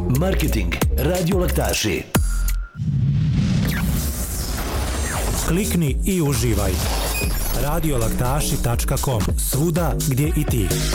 Marketing Radio Laktaši. Klikni i uživaj. radiolaktaši.com, svuda gdje i ti.